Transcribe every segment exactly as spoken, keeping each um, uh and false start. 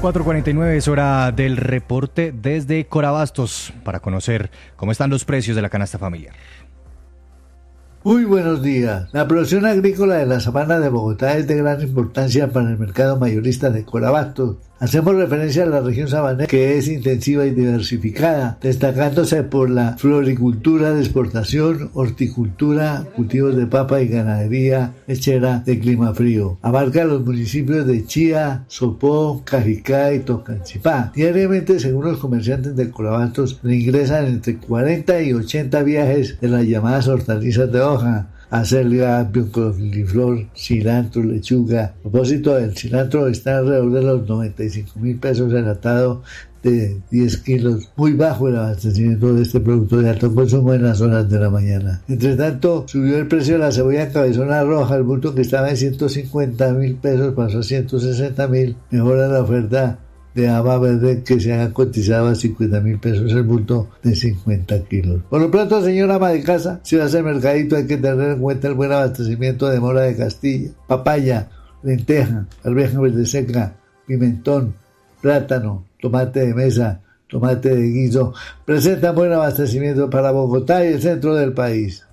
cuatro cuarenta y nueve es hora del reporte desde Corabastos para conocer cómo están los precios de la canasta familiar. Muy buenos días. La producción agrícola de la sabana de Bogotá es de gran importancia para el mercado mayorista de Corabastos. Hacemos referencia a la región sabanera, que es intensiva y diversificada, destacándose por la floricultura de exportación, horticultura, cultivos de papa y ganadería lechera de clima frío. Abarca los municipios de Chía, Sopó, Cajicá y Tocancipá. Diariamente, según los comerciantes de Corabastos, le ingresan entre cuarenta y ochenta viajes de las llamadas hortalizas de hoja: acelga, coliflor, cilantro, lechuga. A propósito del cilantro, está alrededor de los noventa y cinco mil pesos el atado de diez kilos, muy bajo el abastecimiento de este producto de alto consumo en las horas de la mañana. Entre tanto, subió el precio de la cebolla cabezona roja, el bulto que estaba en ciento cincuenta mil pesos pasó a ciento sesenta mil. Mejora la oferta de haba verde, que se ha cotizado a cincuenta mil pesos el bulto de cincuenta kilos. Por lo pronto, señora ama de casa, si va a hacer mercadito hay que tener en cuenta el buen abastecimiento de mora de Castilla, papaya, lenteja, arveja verde seca, pimentón, plátano, tomate de mesa, tomate de guiso. Presenta buen abastecimiento para Bogotá y el centro del país.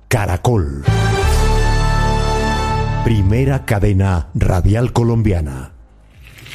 Caracol, primera cadena radial colombiana.